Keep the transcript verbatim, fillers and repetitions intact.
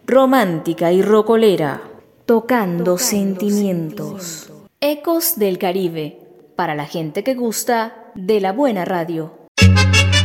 romántica y rocolera, tocando, Tocando sentimientos. sentimientos. Ecos del Caribe, para la gente que gusta de la buena radio.